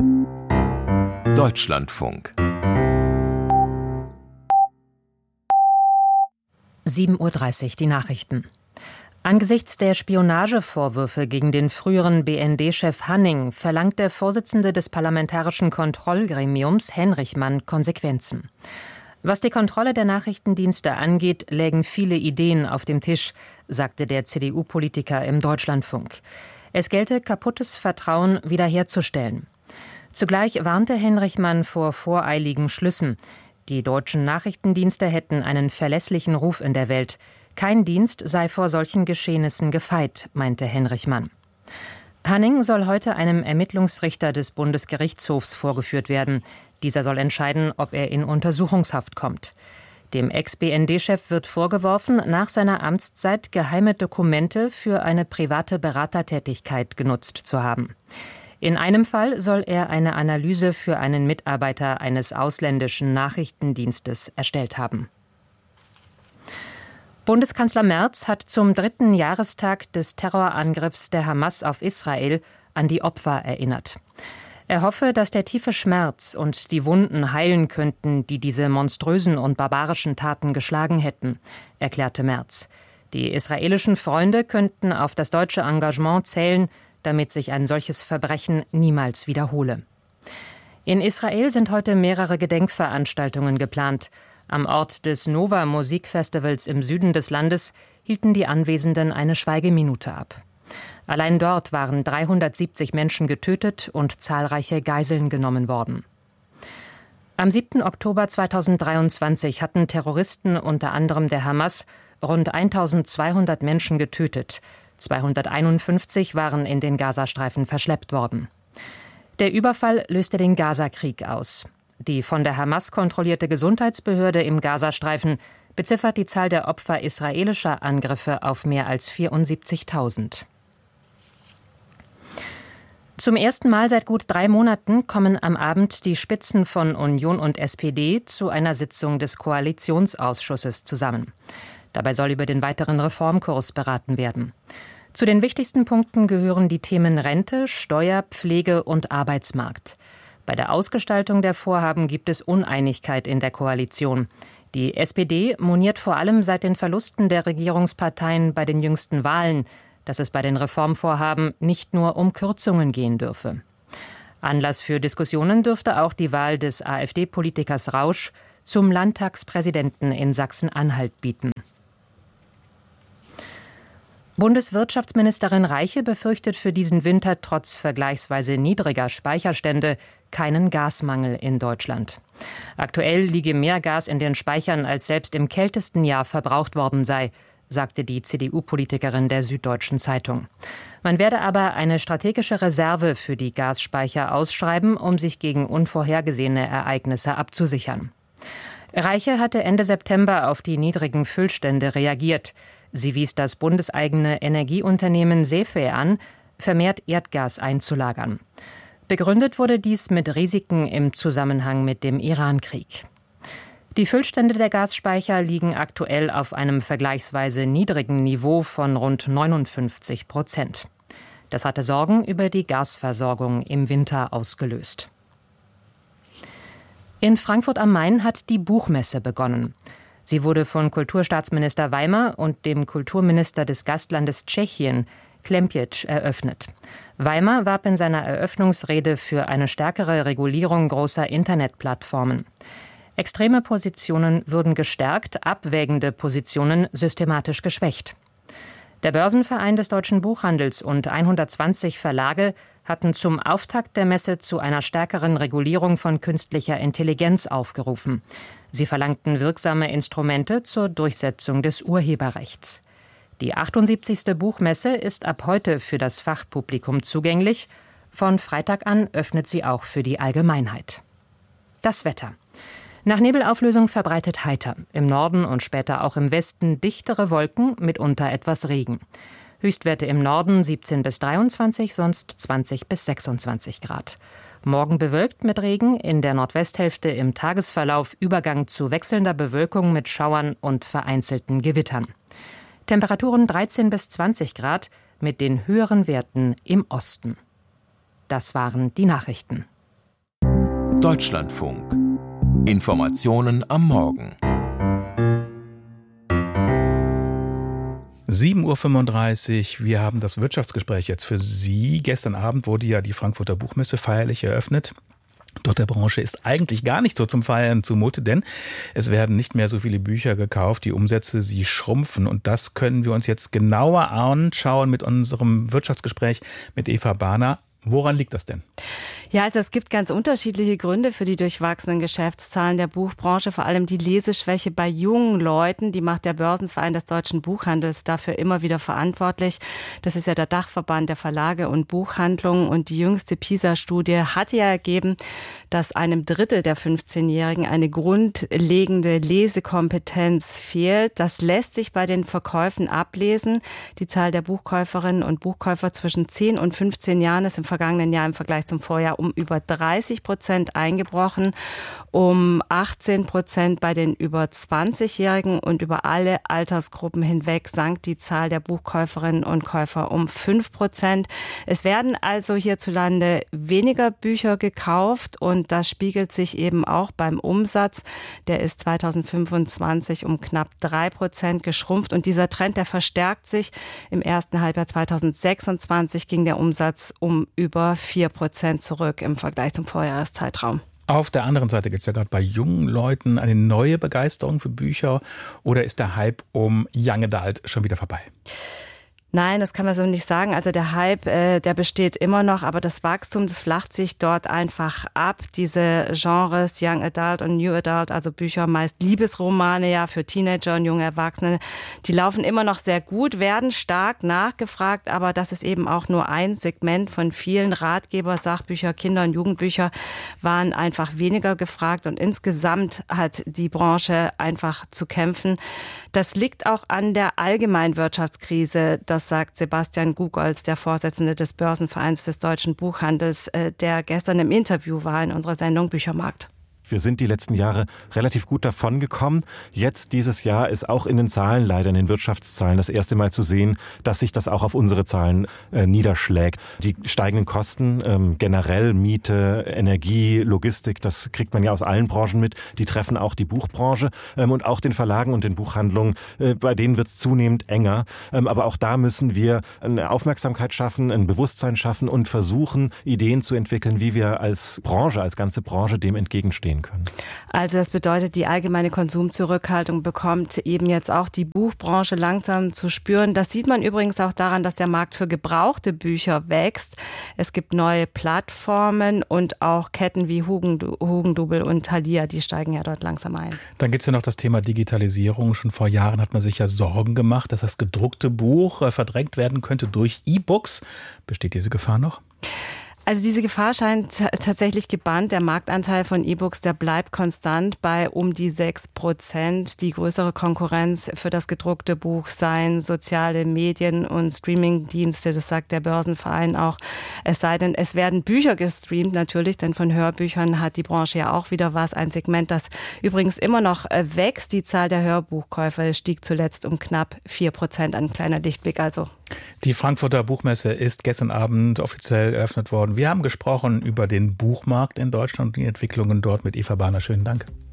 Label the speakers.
Speaker 1: Deutschlandfunk
Speaker 2: 7:30 Uhr, die Nachrichten. Angesichts der Spionagevorwürfe gegen den früheren BND-Chef Hanning verlangt der Vorsitzende des Parlamentarischen Kontrollgremiums, Henrichmann, Konsequenzen. Was die Kontrolle der Nachrichtendienste angeht, lägen viele Ideen auf dem Tisch, sagte der CDU-Politiker im Deutschlandfunk. Es gelte, kaputtes Vertrauen wiederherzustellen. Zugleich warnte Henrichmann vor voreiligen Schlüssen. Die deutschen Nachrichtendienste hätten einen verlässlichen Ruf in der Welt. Kein Dienst sei vor solchen Geschehnissen gefeit, meinte Henrichmann. Hanning soll heute einem Ermittlungsrichter des Bundesgerichtshofs vorgeführt werden. Dieser soll entscheiden, ob er in Untersuchungshaft kommt. Dem Ex-BND-Chef wird vorgeworfen, nach seiner Amtszeit geheime Dokumente für eine private Beratertätigkeit genutzt zu haben. In einem Fall soll er eine Analyse für einen Mitarbeiter eines ausländischen Nachrichtendienstes erstellt haben. Bundeskanzler Merz hat zum 3. Jahrestag des Terrorangriffs der Hamas auf Israel an die Opfer erinnert. Er hoffe, dass der tiefe Schmerz und die Wunden heilen könnten, die diese monströsen und barbarischen Taten geschlagen hätten, erklärte Merz. Die israelischen Freunde könnten auf das deutsche Engagement zählen, damit sich ein solches Verbrechen niemals wiederhole. In Israel sind heute mehrere Gedenkveranstaltungen geplant. Am Ort des Nova-Musikfestivals im Süden des Landes hielten die Anwesenden eine Schweigeminute ab. Allein dort waren 370 Menschen getötet und zahlreiche Geiseln genommen worden. Am 7. Oktober 2023 hatten Terroristen, unter anderem der Hamas, rund 1200 Menschen getötet. 251 waren in den Gazastreifen verschleppt worden. Der Überfall löste den Gazakrieg aus. Die von der Hamas kontrollierte Gesundheitsbehörde im Gazastreifen beziffert die Zahl der Opfer israelischer Angriffe auf mehr als 74.000. Zum ersten Mal seit gut 3 Monaten kommen am Abend die Spitzen von Union und SPD zu einer Sitzung des Koalitionsausschusses zusammen. Dabei soll über den weiteren Reformkurs beraten werden. Zu den wichtigsten Punkten gehören die Themen Rente, Steuer, Pflege und Arbeitsmarkt. Bei der Ausgestaltung der Vorhaben gibt es Uneinigkeit in der Koalition. Die SPD moniert vor allem seit den Verlusten der Regierungsparteien bei den jüngsten Wahlen, dass es bei den Reformvorhaben nicht nur um Kürzungen gehen dürfe. Anlass für Diskussionen dürfte auch die Wahl des AfD-Politikers Rausch zum Landtagspräsidenten in Sachsen-Anhalt bieten. Bundeswirtschaftsministerin Reiche befürchtet für diesen Winter trotz vergleichsweise niedriger Speicherstände keinen Gasmangel in Deutschland. Aktuell liege mehr Gas in den Speichern, als selbst im kältesten Jahr verbraucht worden sei, sagte die CDU-Politikerin der Süddeutschen Zeitung. Man werde aber eine strategische Reserve für die Gasspeicher ausschreiben, um sich gegen unvorhergesehene Ereignisse abzusichern. Reiche hatte Ende September auf die niedrigen Füllstände reagiert. Sie wies das bundeseigene Energieunternehmen SEFE an, vermehrt Erdgas einzulagern. Begründet wurde dies mit Risiken im Zusammenhang mit dem Iran-Krieg. Die Füllstände der Gasspeicher liegen aktuell auf einem vergleichsweise niedrigen Niveau von rund 59%. Das hatte Sorgen über die Gasversorgung im Winter ausgelöst. In Frankfurt am Main hat die Buchmesse begonnen. Sie wurde von Kulturstaatsminister Weimer und dem Kulturminister des Gastlandes Tschechien, Klempic, eröffnet. Weimer warb in seiner Eröffnungsrede für eine stärkere Regulierung großer Internetplattformen. Extreme Positionen würden gestärkt, abwägende Positionen systematisch geschwächt. Der Börsenverein des deutschen Buchhandels und 120 Verlage hatten zum Auftakt der Messe zu einer stärkeren Regulierung von künstlicher Intelligenz aufgerufen. Sie verlangten wirksame Instrumente zur Durchsetzung des Urheberrechts. Die 78. Buchmesse ist ab heute für das Fachpublikum zugänglich. Von Freitag an öffnet sie auch für die Allgemeinheit. Das Wetter. Nach Nebelauflösung verbreitet heiter. Im Norden und später auch im Westen dichtere Wolken, mitunter etwas Regen. Höchstwerte im Norden 17 bis 23, sonst 20 bis 26 Grad. Morgen bewölkt mit Regen, in der Nordwesthälfte im Tagesverlauf Übergang zu wechselnder Bewölkung mit Schauern und vereinzelten Gewittern. Temperaturen 13 bis 20 Grad mit den höheren Werten im Osten. Das waren die Nachrichten.
Speaker 1: Deutschlandfunk. Informationen am Morgen.
Speaker 3: 7.35 Uhr, wir haben das Wirtschaftsgespräch jetzt für Sie. Gestern Abend wurde ja die Frankfurter Buchmesse feierlich eröffnet. Dort der Branche ist eigentlich gar nicht so zum Feiern zumute, denn es werden nicht mehr so viele Bücher gekauft, die Umsätze, sie schrumpfen. Und das können wir uns jetzt genauer anschauen mit unserem Wirtschaftsgespräch mit Eva Bahner. Woran liegt das denn?
Speaker 4: Ja, also es gibt ganz unterschiedliche Gründe für die durchwachsenen Geschäftszahlen der Buchbranche, vor allem die Leseschwäche bei jungen Leuten. Die macht der Börsenverein des deutschen Buchhandels dafür immer wieder verantwortlich. Das ist ja der Dachverband der Verlage und Buchhandlungen, und die jüngste PISA-Studie hat ja ergeben, dass einem Drittel der 15-Jährigen eine grundlegende Lesekompetenz fehlt. Das lässt sich bei den Verkäufen ablesen. Die Zahl der Buchkäuferinnen und Buchkäufer zwischen 10 und 15 Jahren ist im vergangenen Jahr im Vergleich zum Vorjahr um über 30% eingebrochen, um 18% bei den über 20-Jährigen, und über alle Altersgruppen hinweg sank die Zahl der Buchkäuferinnen und Käufer um 5%. Es werden also hierzulande weniger Bücher gekauft, und das spiegelt sich eben auch beim Umsatz. Der ist 2025 um knapp 3% geschrumpft, und dieser Trend, der verstärkt sich. Im ersten Halbjahr 2026 ging der Umsatz um über 4% zurück im Vergleich zum Vorjahreszeitraum.
Speaker 3: Auf der anderen Seite gibt es ja gerade bei jungen Leuten eine neue Begeisterung für Bücher, oder ist der Hype um Young Adult schon wieder vorbei?
Speaker 4: Nein, das kann man so nicht sagen. Also der Hype, der besteht immer noch, aber das Wachstum, das flacht sich dort einfach ab. Diese Genres, Young Adult und New Adult, also Bücher, meist Liebesromane, ja, für Teenager und junge Erwachsene, die laufen immer noch sehr gut, werden stark nachgefragt, aber das ist eben auch nur ein Segment von vielen. Ratgeber, Sachbücher, Kinder- und Jugendbücher waren einfach weniger gefragt, und insgesamt hat die Branche einfach zu kämpfen. Das liegt auch an der allgemeinen Wirtschaftskrise. Das sagt Sebastian Gugolz, der Vorsitzende des Börsenvereins des deutschen Buchhandels, der gestern im Interview war in unserer Sendung Büchermarkt.
Speaker 5: Wir sind die letzten Jahre relativ gut davongekommen. Jetzt, dieses Jahr, ist auch in den Zahlen, leider in den Wirtschaftszahlen, das erste Mal zu sehen, dass sich das auch auf unsere Zahlen niederschlägt. Die steigenden Kosten, generell Miete, Energie, Logistik, das kriegt man ja aus allen Branchen mit. Die treffen auch die Buchbranche und auch den Verlagen und den Buchhandlungen. Bei denen wird es zunehmend enger. Aber auch da müssen wir eine Aufmerksamkeit schaffen, ein Bewusstsein schaffen und versuchen, Ideen zu entwickeln, wie wir als Branche, als ganze Branche dem entgegenstehen können.
Speaker 4: Also das bedeutet, die allgemeine Konsumzurückhaltung bekommt eben jetzt auch die Buchbranche langsam zu spüren. Das sieht man übrigens auch daran, dass der Markt für gebrauchte Bücher wächst. Es gibt neue Plattformen und auch Ketten wie Hugendubel und Thalia, die steigen ja dort langsam ein.
Speaker 3: Dann gibt es ja noch das Thema Digitalisierung. Schon vor Jahren hat man sich ja Sorgen gemacht, dass das gedruckte Buch verdrängt werden könnte durch E-Books. Besteht diese Gefahr noch?
Speaker 4: Also diese Gefahr scheint tatsächlich gebannt. Der Marktanteil von E-Books, der bleibt konstant bei um die 6%. Die größere Konkurrenz für das gedruckte Buch seien soziale Medien und Streamingdienste, das sagt der Börsenverein auch. Es sei denn, es werden Bücher gestreamt natürlich, denn von Hörbüchern hat die Branche ja auch wieder was. Ein Segment, das übrigens immer noch wächst. Die Zahl der Hörbuchkäufer stieg zuletzt um knapp 4%. Ein kleiner Lichtblick also.
Speaker 3: Die Frankfurter Buchmesse ist gestern Abend offiziell eröffnet worden. Wir haben gesprochen über den Buchmarkt in Deutschland und die Entwicklungen dort mit Eva Bahner. Schönen Dank.